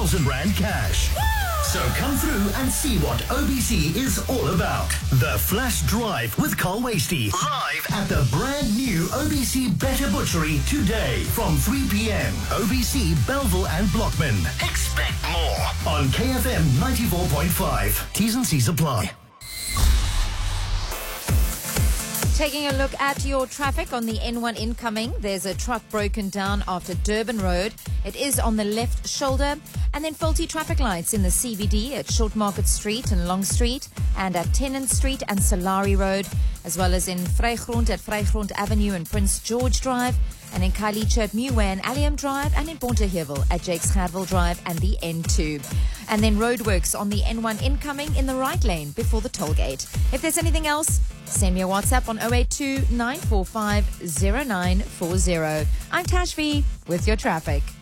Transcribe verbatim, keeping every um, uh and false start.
thousand rand cash. So come through and see what O B C is all about. The Flash Drive with Carl Wasty. Live at the brand new O B C Better Butchery today from three p.m. O B C, Belleville and Blockman. Expect more on K F M ninety-four point five. T's and C's apply. Taking a look at your traffic on the N one incoming, there's a truck broken down after Durban Road. It is on the left shoulder. And then faulty traffic lights in the C B D at Short Market Street and Long Street, and at Tennant Street and Solari Road, as well as in Vrygrond at Vrygrond Avenue and Prince George Drive, and in Khayelitsha at Muwe and Allium Drive, and in Bontehevel at Jakes Gerwel Drive and the N two. And then roadworks on the N one incoming in the right lane before the toll gate. If there's anything else, send me a WhatsApp on oh eight two, nine four five, oh nine four oh. I'm Tashvi with your traffic.